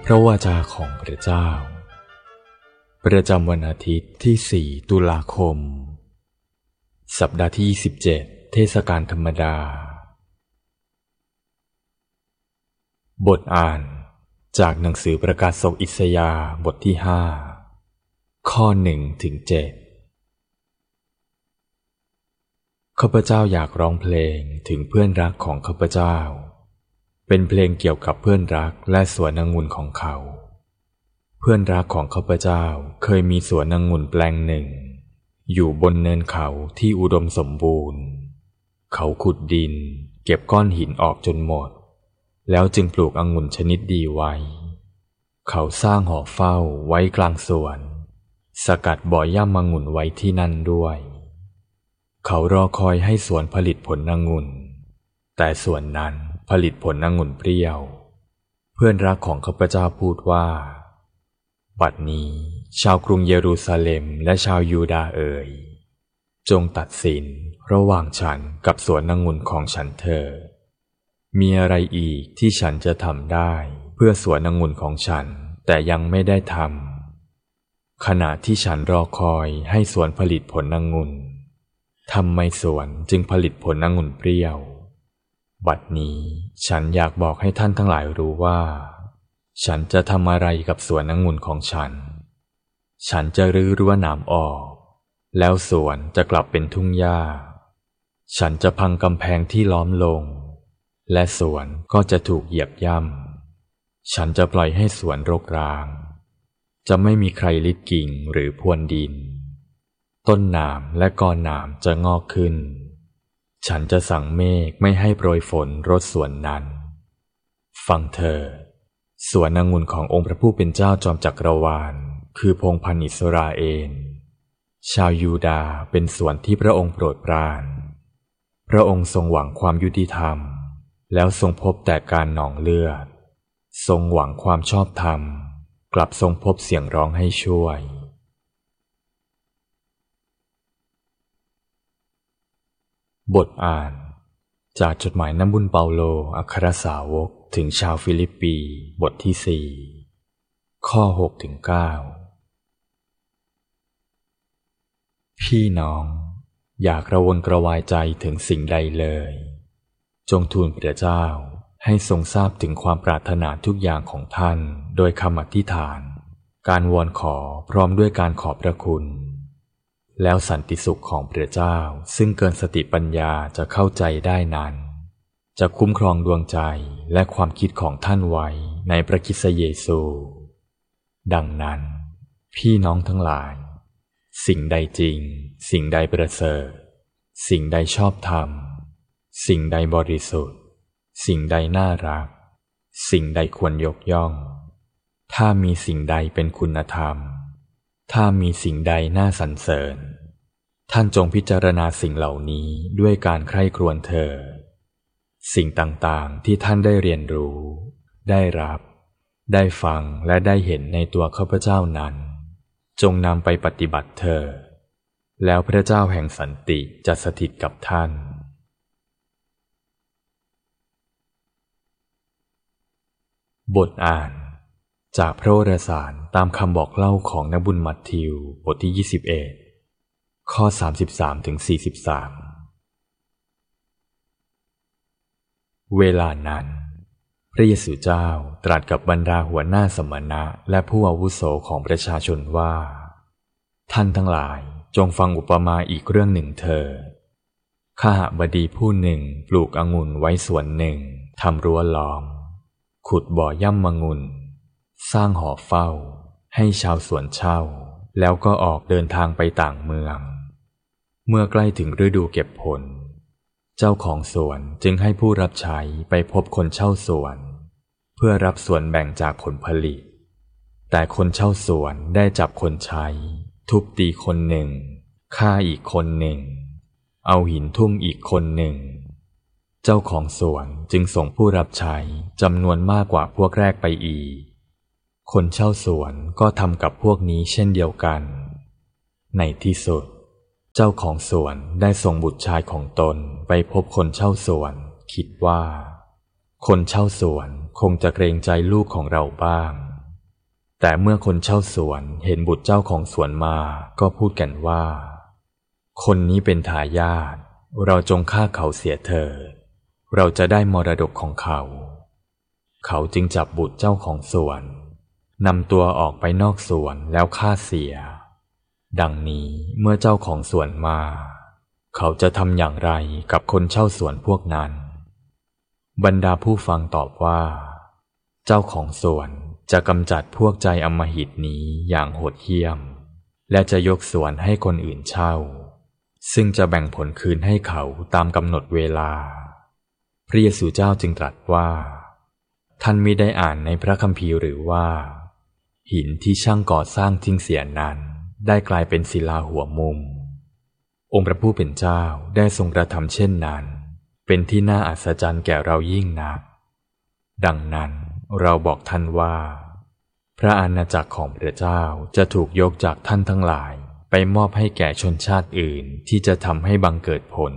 พระวาจาของพระเจ้าประจำวันอาทิตย์ที่4 ตุลาคมสัปดาห์ที่27เทศกาลธรรมดาบทอ่านจากหนังสือประกาศศกอิสยาห์บทที่5ข้อ1 ถึง 7ข้าพเจ้าอยากร้องเพลงถึงเพื่อนรักของข้าพเจ้าเป็นเพลงเกี่ยวกับเพื่อนรักและสวนองุ่นของเขาเพื่อนรักของข้าพเจ้าเคยมีสวนองุ่นแปลงหนึ่งอยู่บนเนินเขาที่อุดมสมบูรณ์เขาขุดดินเก็บก้อนหินออกจนหมดแล้วจึงปลูกองุ่นชนิดดีไว้เขาสร้างหอเฝ้าไว้กลางสวนสกัดบ่อย่ำองุ่นไว้ที่นั่นด้วยเขารอคอยให้สวนผลิตผลองุ่นแต่สวนนั้นผลิตผลองุ่นเปรี้ยวเพื่อนรักของข้าพเจ้าพูดว่าบัดนี้ชาวกรุงเยรูซาเล็มและชาวยูดาห์เอ๋ยจงตัดสินระหว่างฉันกับสวนองุ่นของฉันเถิดมีอะไรอีกที่ฉันจะทำได้เพื่อสวนองุ่นของฉันแต่ยังไม่ได้ทำขณะที่ฉันรอคอยให้สวนผลิตผลองุ่นทำไมสวนจึงผลิตผลองุ่นเปรี้ยวบัดนี้ฉันอยากบอกให้ท่านทั้งหลายรู้ว่าฉันจะทำอะไรกับสวนองุ่นของฉันจะรื้อรั้วหนามออกแล้วสวนจะกลับเป็นทุ่งหญ้าฉันจะพังกำแพงที่ล้อมลงและสวนก็จะถูกเหยียบย่ำฉันจะปล่อยให้สวนรกร้างจะไม่มีใครลิดกิ่งหรือพรวนดินต้นหนามและกอหนามจะงอกขึ้นฉันจะสั่งเมฆไม่ให้โปรยฝนรดสวนนั้นฟังเถิดสวนองุ่นขององค์พระผู้เป็นเจ้าจอมจักรวาลคือพงศ์พันธุ์อิสราเอลชาวยูดาห์เป็นสวนที่พระองค์โปรดปรานพระองค์ทรงหวังความยุติธรรมแล้วทรงพบแต่การหนองเลือดทรงหวังความชอบธรรมกลับทรงพบเสียงร้องให้ช่วยบทอ่านจากจดหมายน้ำบุญเปาโลอัครสาวกถึงชาวฟิลิปปีบทที่4ข้อ6 ถึง 9พี่น้องอยากกระวนกระวายใจถึงสิ่งใดเลยจงทูลพระเจ้าให้ทรงทราบถึงความปรารถนาทุกอย่างของท่านโดยคำอธิษฐานการวอนขอพร้อมด้วยการขอบพระคุณแล้วสันติสุขของพระเจ้าซึ่งเกินสติปัญญาจะเข้าใจได้นั้นจะคุ้มครองดวงใจและความคิดของท่านไว้ในพระคริสต์เยซูดังนั้นพี่น้องทั้งหลายสิ่งใดจริงสิ่งใดประเสริฐสิ่งใดชอบธรรมสิ่งใดบริสุทธิ์สิ่งใดน่ารักสิ่งใดควรยกย่องถ้ามีสิ่งใดเป็นคุณธรรมถ้ามีสิ่งใดน่าสรรเสริญท่านจงพิจารณาสิ่งเหล่านี้ด้วยการใคร่ครวญเถิดสิ่งต่างๆที่ท่านได้เรียนรู้ได้รับได้ฟังและได้เห็นในตัวข้าพเจ้านั้นจงนำไปปฏิบัติเถิดแล้วพระเจ้าแห่งสันติจะสถิตกับท่านบทอ่านจากพระวรสารตามคำบอกเล่าของนบุญมัทธิวบทที่21ข้อ33 ถึง 43เวลานั้นพระเยซูเจ้าตรัสกับบรรดาหัวหน้าสมณะและผู้อาวุโสของประชาชนว่าท่านทั้งหลายจงฟังอุปมาอีกเรื่องหนึ่งเถิดข้าหบดีผู้หนึ่งปลูกองุ่นไว้สวนหนึ่งทำรั้วล้อมขุดบ่อย่ำองุ่นสร้างหอเฝ้าให้ชาวสวนเช่าแล้วก็ออกเดินทางไปต่างเมืองเมื่อใกล้ถึงฤดูเก็บผลเจ้าของสวนจึงให้ผู้รับใช้ไปพบคนเช่าสวนเพื่อรับส่วนแบ่งจากผลผลิตแต่คนเช่าสวนได้จับคนใช้ทุบตีคนหนึ่งฆ่าอีกคนหนึ่งเอาหินทุ่มอีกคนหนึ่งเจ้าของสวนจึงส่งผู้รับใช้จำนวนมากกว่าพวกแรกไปอีกคนเช่าสวนก็ทำกับพวกนี้เช่นเดียวกันในที่สุดเจ้าของสวนได้ส่งบุตรชายของตนไปพบคนเช่าสวนคิดว่าคนเช่าสวนคงจะเกรงใจลูกของเราบ้างแต่เมื่อคนเช่าสวนเห็นบุตรเจ้าของสวนมาก็พูดกันว่าคนนี้เป็นทายาทเราจงฆ่าเขาเสียเถิดเราจะได้มรดกของเขาเขาจึงจับบุตรเจ้าของสวนนำตัวออกไปนอกสวนแล้วฆ่าเสียดังนี้เมื่อเจ้าของสวนมาเขาจะทำอย่างไรกับคนเช่าสวนพวกนั้นบรรดาผู้ฟังตอบว่าเจ้าของสวนจะกำจัดพวกใจอำมหิตนี้อย่างโหดเหี้ยมและจะยกสวนให้คนอื่นเช่าซึ่งจะแบ่งผลคืนให้เขาตามกำหนดเวลาพระเยซูเจ้าจึงตรัสว่าท่านมิได้อ่านในพระคัมภีร์หรือว่าหินที่ช่างก่อสร้างทิ้งเสียนั้นได้กลายเป็นศิลาหัวมุมองค์พระผู้เป็นเจ้าได้ทรงกระทำเช่นนั้นเป็นที่น่าอัศจรรย์แก่เรายิ่งนักดังนั้นเราบอกท่านว่าพระอาณาจักรของพระเจ้าจะถูกยกจากท่านทั้งหลายไปมอบให้แก่ชนชาติอื่นที่จะทำให้บังเกิดผล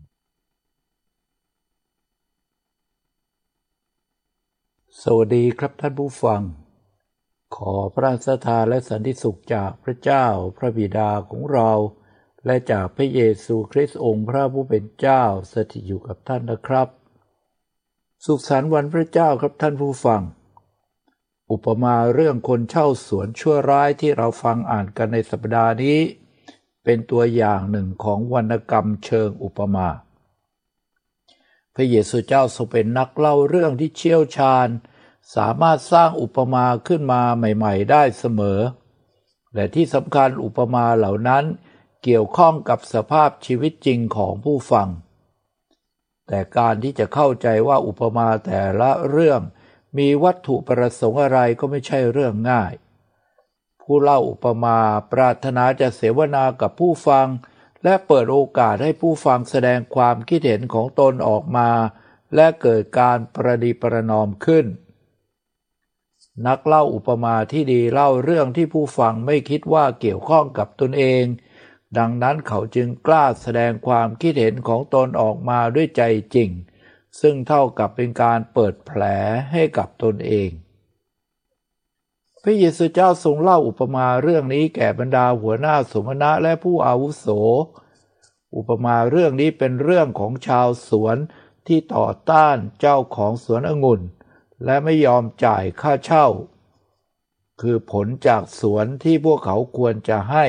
สวัสดีครับท่านผู้ฟังขอพระสถานและสันติสุขจากพระเจ้าพระบิดาของเราและจากพระเยซูคริสต์องค์พระผู้เป็นเจ้าสถิตอยู่กับท่านนะครับสุขสันต์วันพระเจ้าครับท่านผู้ฟังอุปมาเรื่องคนเช่าสวนชั่วร้ายที่เราฟังอ่านกันในสัปดาห์นี้เป็นตัวอย่างหนึ่งของวรรณกรรมเชิงอุปมาพระเยซูเจ้าทรงเป็นนักเล่าเรื่องที่เชี่ยวชาญสามารถสร้างอุปมาขึ้นมาใหม่ๆได้เสมอและที่สำคัญอุปมาเหล่านั้นเกี่ยวข้องกับสภาพชีวิตจริงของผู้ฟังแต่การที่จะเข้าใจว่าอุปมาแต่ละเรื่องมีวัตถุประสงค์อะไรก็ไม่ใช่เรื่องง่ายผู้เล่าอุปมาปรารถนาจะเสวนากับผู้ฟังและเปิดโอกาสให้ผู้ฟังแสดงความคิดเห็นของตนออกมาและเกิดการประนีประนอมขึ้นนักเล่าอุปมาที่ดีเล่าเรื่องที่ผู้ฟังไม่คิดว่าเกี่ยวข้องกับตนเองดังนั้นเขาจึงกล้าแสดงความคิดเห็นของตนออกมาด้วยใจจริงซึ่งเท่ากับเป็นการเปิดแผลให้กับตนเองพระเยซูเจ้าทรงเล่าอุปมาเรื่องนี้แก่บรรดาหัวหน้าสมณะและผู้อาวุโสอุปมาเรื่องนี้เป็นเรื่องของชาวสวนที่ต่อต้านเจ้าของสวนองุ่นและไม่ยอมจ่ายค่าเช่าคือผลจากสวนที่พวกเขาควรจะให้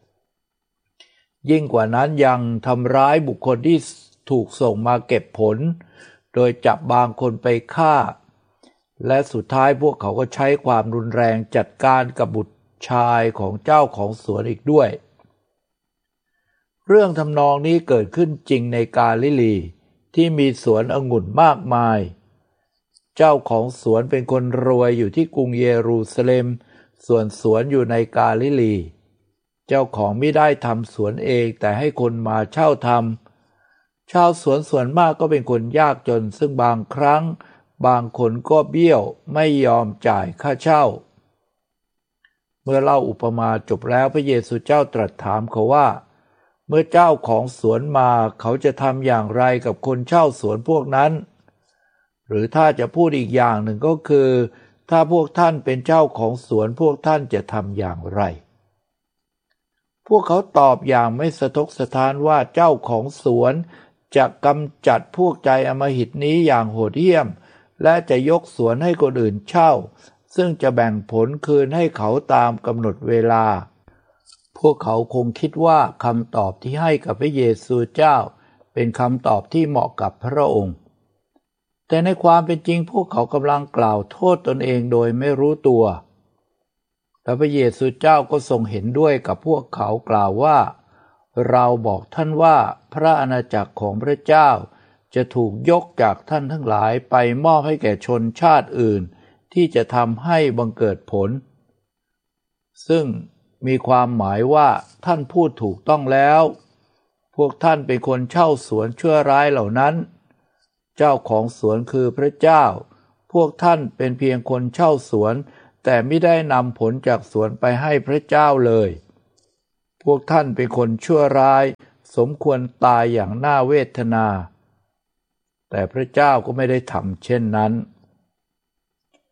ยิ่งกว่านั้นยังทำร้ายบุคคลที่ถูกส่งมาเก็บผลโดยจับบางคนไปฆ่าและสุดท้ายพวกเขาก็ใช้ความรุนแรงจัดการกับบุตรชายของเจ้าของสวนอีกด้วยเรื่องทำนองนี้เกิดขึ้นจริงในกาลิลีที่มีสวนองุ่นมากมายเจ้าของสวนเป็นคนรวยอยู่ที่กรุงเยรูซาเล็มส่วนสวนอยู่ในกาลิลีเจ้าของไม่ได้ทำสวนเองแต่ให้คนมาเช่าทำชาวสวนส่วนมากก็เป็นคนยากจนซึ่งบางครั้งบางคนก็เบี้ยวไม่ยอมจ่ายค่าเช่าเมื่อเล่าอุปมาจบแล้วพระเยซูเจ้าตรัสถามเขาว่าเมื่อเจ้าของสวนมาเขาจะทำอย่างไรกับคนเช่าสวนพวกนั้นหรือถ้าจะพูดอีกอย่างหนึ่งก็คือถ้าพวกท่านเป็นเจ้าของสวนพวกท่านจะทำอย่างไรพวกเขาตอบอย่างไม่สะทกสะท้านว่าเจ้าของสวนจะกำจัดพวกใจอำมหิตนี้อย่างโหดเหี้ยมและจะยกสวนให้คนอื่นเช่าซึ่งจะแบ่งผลคืนให้เขาตามกำหนดเวลาพวกเขาคงคิดว่าคำตอบที่ให้กับพระเยซูเจ้าเป็นคำตอบที่เหมาะกับพระองค์แต่ในความเป็นจริงพวกเขากำลังกล่าวโทษตนเองโดยไม่รู้ตัวและพระเยซูเจ้าก็ทรงเห็นด้วยกับพวกเขากล่าวว่าเราบอกท่านว่าพระอาณาจักรของพระเจ้าจะถูกยกจากท่านทั้งหลายไปมอบให้แก่ชนชาติอื่นที่จะทำให้บังเกิดผลซึ่งมีความหมายว่าท่านพูดถูกต้องแล้วพวกท่านเป็นคนเช่าสวนชั่วร้ายเหล่านั้นเจ้าของสวนคือพระเจ้าพวกท่านเป็นเพียงคนเช่าสวนแต่ไม่ได้นำผลจากสวนไปให้พระเจ้าเลยพวกท่านเป็นคนชั่วร้ายสมควรตายอย่างน่าเวทนาแต่พระเจ้าก็ไม่ได้ทำเช่นนั้น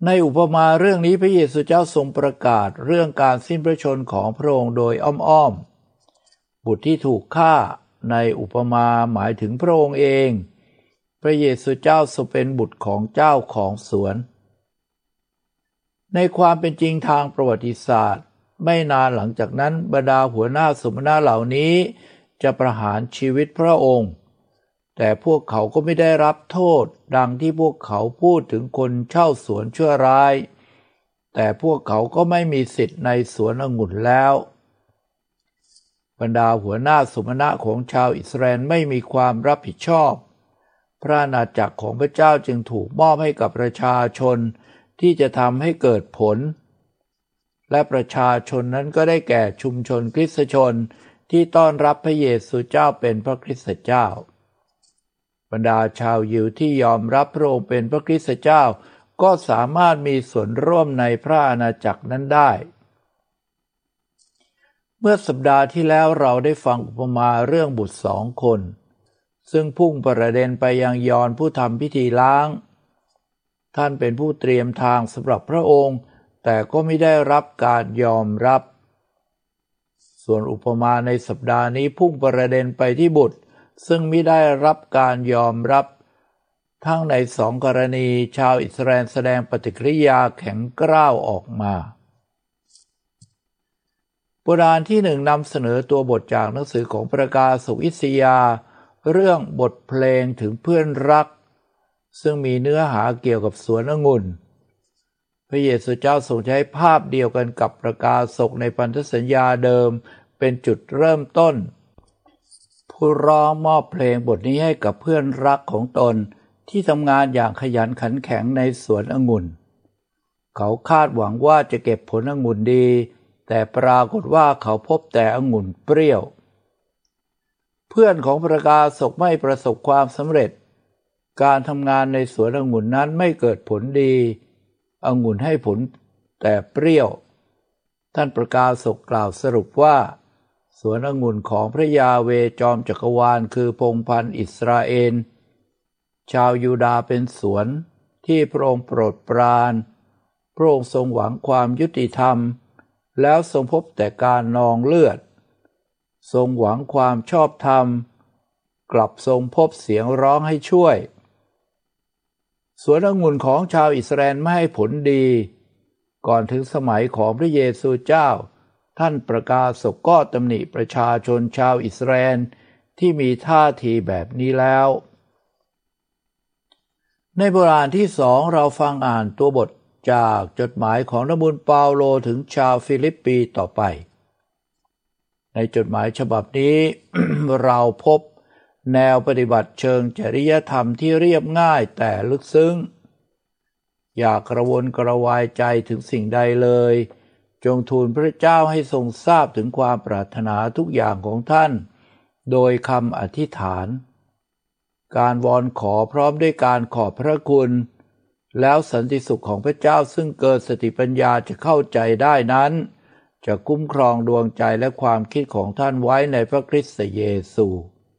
ในอุปมาเรื่องนี้พระเยซูเจ้าทรงประกาศเรื่องการสิ้นพระชนม์ของพระองค์โดยอ้อมๆบุตรที่ถูกฆ่าในอุปมาหมายถึงพระองค์เองพระเยซูเจ้าทรงเป็นบุตรของเจ้าของสวนในความเป็นจริงทางประวัติศาสตร์ไม่นานหลังจากนั้นบรรดาหัวหน้าสมณะเหล่านี้จะประหารชีวิตพระองค์แต่พวกเขาก็ไม่ได้รับโทษดังที่พวกเขาพูดถึงคนเช่าสวนชั่วร้ายแต่พวกเขาก็ไม่มีสิทธิ์ในสวนองุ่นแล้วบรรดาหัวหน้าสมณะของชาวอิสราเอลไม่มีความรับผิดชอบพระอาณาจักรของพระเจ้าจึงถูกมอบให้กับประชาชนที่จะทำให้เกิดผลและประชาชนนั้นก็ได้แก่ชุมชนคริสตชนที่ต้อนรับพระเยซูเจ้าเป็นพระคริสตเจ้าบรรดาชาวยิวที่ยอมรับพระองค์เป็นพระคริสตเจ้าก็สามารถมีส่วนร่วมในพระอาณาจักรนั้นได้เมื่อสัปดาห์ที่แล้วเราได้ฟังอุปมาเรื่องบุตร2 คนซึ่งพุ่งประเด็นไปยังยอห์นผู้ทำพิธีล้างท่านเป็นผู้เตรียมทางสำหรับพระองค์แต่ก็ไม่ได้รับการยอมรับส่วนอุปมาในสัปดาห์นี้พุ่งประเด็นไปที่บุตรซึ่งไม่ได้รับการยอมรับทั้งใน2 กรณีชาวอิสราเอลแสดงปฏิกิริยาแข็งกร้าวออกมาบทอ่านที่1นำเสนอตัวบทจากหนังสือของประกาศอิสยาห์เรื่องบทเพลงถึงเพื่อนรักซึ่งมีเนื้อหาเกี่ยวกับสวนองุ่นพระเยซูเจ้าทรงใช้ภาพเดียวกันกับประกาศในพันธสัญญาเดิมเป็นจุดเริ่มต้นผู้ร้องมอบเพลงบทนี้ให้กับเพื่อนรักของตนที่ทำงานอย่างขยันขันแข็งในสวนองุ่นเขาคาดหวังว่าจะเก็บผลองุ่นดีแต่ปรากฏว่าเขาพบแต่องุ่นเปรี้ยวเพื่อนของประกาศไม่ประสบความสำเร็จการทำงานในสวนองุ่นนั้นไม่เกิดผลดีองุ่นให้ผลแต่เปรี้ยวท่านประกาศกล่าวสรุปว่าสวนองุ่นของพระยาเวห์จอมจักรวาลคือพงศ์พันธุ์อิสราเอลชาวยูดาห์เป็นสวนที่พระองค์โปรดปรานพระองค์ทรงหวังความยุติธรรมแล้วทรงพบแต่การนองเลือดทรงหวังความชอบธรรมกลับทรงพบเสียงร้องให้ช่วยสวนองุ่นของชาวอิสราเอลไม่ให้ผลดีก่อนถึงสมัยของพระเยซูเจ้าท่านประกาศก็ตำหนิประชาชนชาวอิสราเอลที่มีท่าทีแบบนี้แล้วในบทอ่านที่2เราฟังอ่านตัวบทจากจดหมายของพระบุญเปาโลถึงชาวฟิลิปปีต่อไปในจดหมายฉบับนี้ เราพบแนวปฏิบัติเชิงจริยธรรมที่เรียบง่ายแต่ลึกซึ้งอย่ากระวนกระวายใจถึงสิ่งใดเลยจงทูลพระเจ้าให้ทรงทราบถึงความปรารถนาทุกอย่างของท่านโดยคำอธิษฐานการวอนขอพร้อมด้วยการขอบพระคุณแล้วสันติสุขของพระเจ้าซึ่งเกินสติปัญญาจะเข้าใจได้นั้นจะคุ้มครองดวงใจและความคิดของท่านไว้ในพระคริสต์เยซู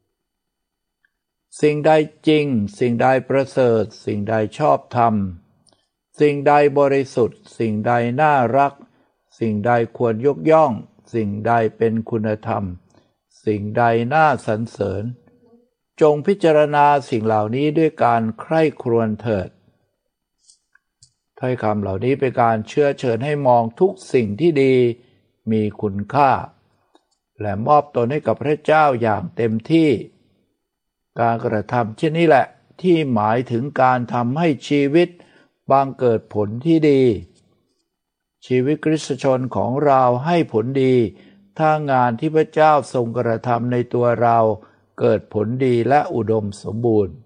สิ่งใดจริงสิ่งใดประเสริฐสิ่งใดชอบธรรมสิ่งใดบริสุทธิ์สิ่งใดน่ารักสิ่งใดควรยกย่องสิ่งใดเป็นคุณธรรมสิ่งใดน่าสรรเสริญจงพิจารณาสิ่งเหล่านี้ด้วยการใคร่ครวญเถิดถ้อยคำเหล่านี้เป็นการเชื้อเชิญให้มองทุกสิ่งที่ดีมีคุณค่าและมอบตนให้กับพระเจ้าอย่างเต็มที่การกระทำเช่นนี้แหละที่หมายถึงการทำให้ชีวิตบังเกิดผลที่ดีชีวิตคริสตชนของเราให้ผลดีถ้างานที่พระเจ้าทรงกระทำในตัวเราเกิดผลดีและอุดมสมบูรณ์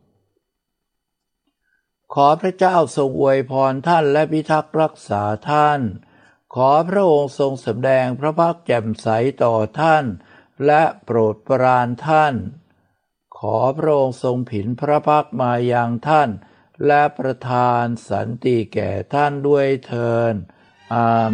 ขอพระเจ้าทรงอวยพรท่านและพิทักษ์รักษาท่านขอพระองค์ทรงสำแดงพระพักตร์แจ่มใสต่อท่านและโปรดปรานท่านขอพระองค์ทรงผินพระพักตร์มายังท่านและประทานสันติแก่ท่านด้วยเถิดอาเมน